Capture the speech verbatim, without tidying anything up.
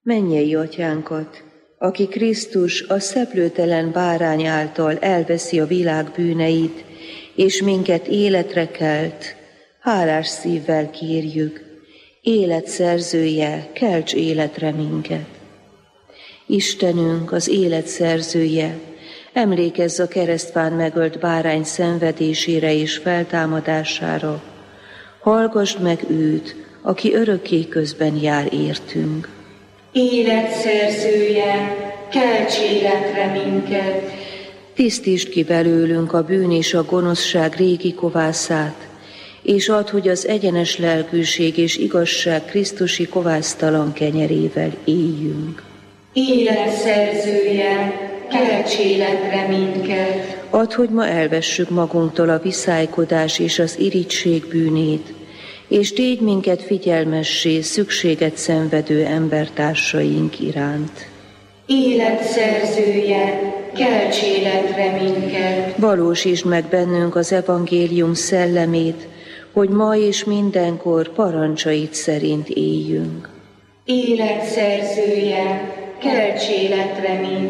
Mennyei Atyánkat, aki Krisztus a szeplőtelen bárány által elveszi a világ bűneit, és minket életre kelt, hálás szívvel kérjük, élet szerzője, kelts életre minket. Istenünk, az élet szerzője, emlékezz a keresztfán megölt bárány szenvedésére és feltámadására. Hallgassd meg őt, aki örökké közben jár értünk. Élet szerzője, kelts életre minket. Tisztítsd ki belőlünk a bűn és a gonoszság régi kovászát, és add, hogy az egyenes lelkűség és igazság krisztusi kovásztalan kenyerével éljünk. Élet szerzője, kelts életre minket. Add, hogy ma elvessük magunktól a viszálykodás és az irigység bűnét, és tégy minket figyelmessé szükséget szenvedő embertársaink iránt. Élet szerzője, kelts életre minket. Valósítsd meg bennünk az evangélium szellemét, hogy ma és mindenkor parancsait szerint éljünk. Élet szerzője, kelts életre minket.